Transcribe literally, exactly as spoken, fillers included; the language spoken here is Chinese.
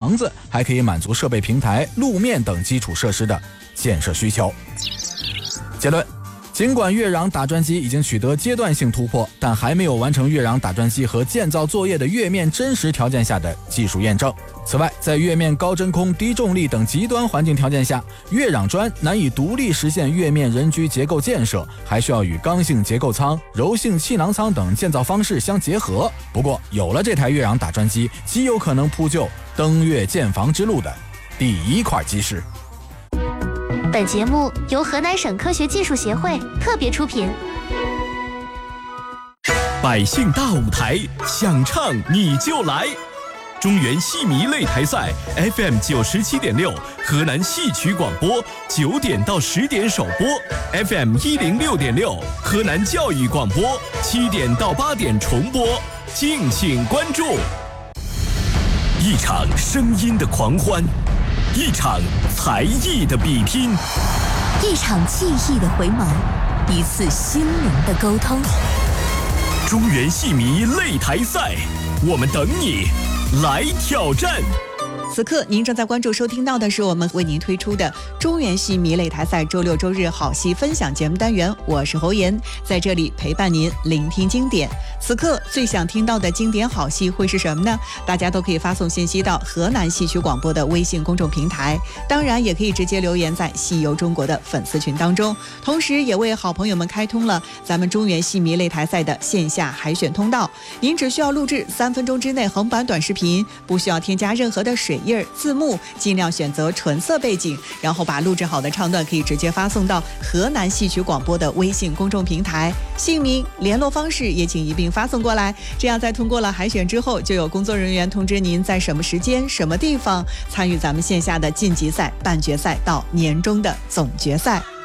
房子，还可以满足设备平台、路面等基础设施的建设需求。结论，尽管月壤打桩机已经取得阶段性突破，但还没有完成月壤打桩机和建造作业的月面真实条件下的技术验证。此外，在月面高真空、低重力等极端环境条件下，月壤砖难以独立实现月面人居结构建设，还需要与刚性结构舱、柔性气囊舱等建造方式相结合。不过，有了这台月壤打桩机，极有可能铺就登月建房之路的第一块基石。 本节目由河南省科学技术协会特别出品。 百姓大舞台，想唱你就来！中原戏迷擂台赛 F M 九十七点六，河南戏曲广播九点到十点首播 ，F M 一零六点六，河南教育广播七点到八点重播，敬请关注。一场声音的狂欢，一场才艺的比拼， 一场记忆的回眸，一次心灵的沟通。 中原戏迷擂台赛，我们等你来挑战。 此刻您正在关注收听到的是我们为您推出的中原戏迷擂台赛周六周日好戏分享节目单元，我是侯妍，在这里陪伴您聆听经典。此刻最想听到的经典好戏会是什么呢？大家都可以发送信息到河南戏曲广播的微信公众平台，当然也可以直接留言在戏游中国的粉丝群当中，同时也为好朋友们开通了咱们中原戏迷擂台赛的线下海选通道。您只需要录制三分钟之内横版短视频，不需要添加任何的水印字幕，尽量选择纯色背景，然后把录制好的唱段可以直接发送到河南戏曲广播的微信公众平台，姓名、联络方式也请一并发送过来。这样在通过了海选之后，就有工作人员通知您在什么时间、什么地方参与咱们线下的晋级赛、半决赛到年终的总决赛。